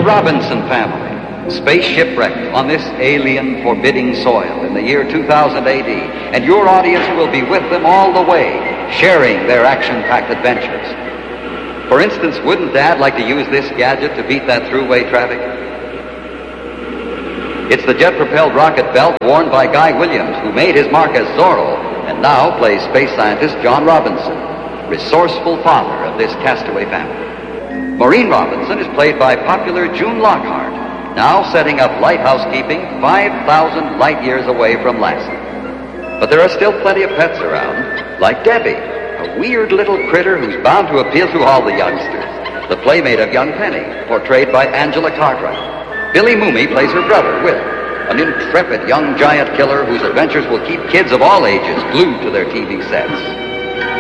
Robinson family, space shipwrecked on this alien, forbidding soil in the year 2000 AD, and your audience will be with them all the way, sharing their action-packed adventures. For instance, wouldn't Dad like to use this gadget to beat that throughway traffic? It's the jet-propelled rocket belt worn by Guy Williams, who made his mark as Zorro, and now plays space scientist John Robinson, resourceful father of this castaway family. Maureen Robinson is played by popular June Lockhart, now setting up lighthouse keeping 5,000 light years away from Lassie. But there are still plenty of pets around, like Debbie, a weird little critter who's bound to appeal to all the youngsters, the playmate of young Penny, portrayed by Angela Cartwright. Billy Mooney plays her brother, Will, an intrepid young giant killer whose adventures will keep kids of all ages glued to their TV sets.